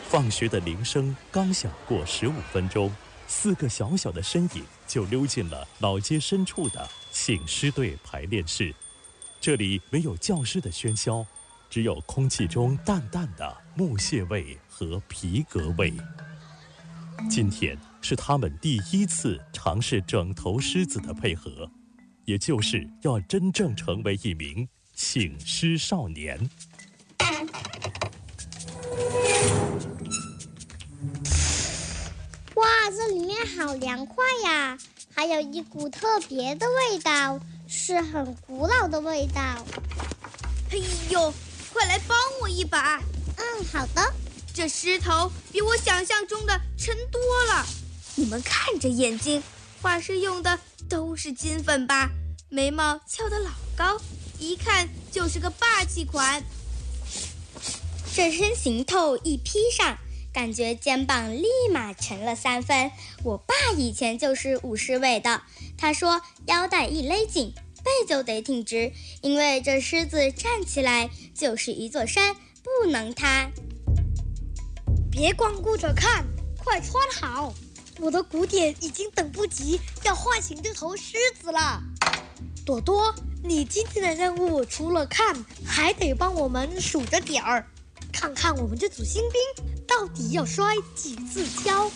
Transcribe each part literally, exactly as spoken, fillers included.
放学的铃声刚响过十五分钟，四个小小的身影就溜进了老街深处的请狮队排练室。这里没有教师的喧嚣，只有空气中淡淡的木屑味和皮革味。今天是他们第一次尝试整头狮子的配合，也就是要真正成为一名请狮少年。 哇，这里面好凉快呀，还有一股特别的味道，是很古老的味道。 哎呦，快来帮我一把！ 嗯，好的。 这狮头比我想象中的沉多了。你们看这眼睛，画师用的都是金粉吧？眉毛翘得老高，一看就是个霸气款。 这身行头一披上，感觉肩膀立马沉了三分。我爸以前就是舞狮尾的，他说腰带一勒紧，背就得挺直，因为这狮子站起来就是一座山，不能塌。 别光顾着看，快穿好！我的鼓点已经等不及要唤醒这头狮子了。朵朵，你今天的任务除了看，还得帮我们数着点儿，看看我们这组新兵到底要摔几次跤。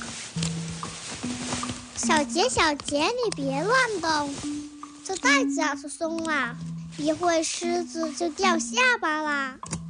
小杰，小杰，你别乱动，这带子要是松了，一会狮子就掉下巴啦。